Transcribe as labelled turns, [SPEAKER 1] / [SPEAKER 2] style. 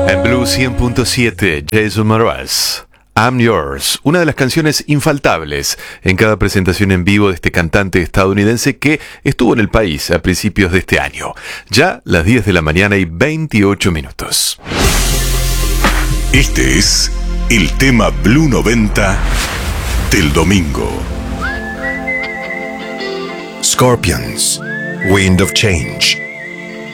[SPEAKER 1] En Blue 100.7, Jason Mraz, I'm Yours, una de las canciones infaltables en cada presentación en vivo de este cantante estadounidense que estuvo en el país a principios de este año. Ya las 10 de la mañana y 28 minutos.
[SPEAKER 2] Este es el tema Blue 90 del domingo.
[SPEAKER 3] Scorpions, Wind of Change.